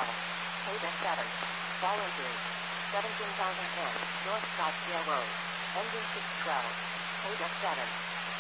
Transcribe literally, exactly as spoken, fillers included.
twelve. Payback seven. Voluntary. seventeen thousand ten. North Scottsdale Road. Engine six twelve. Payback seven.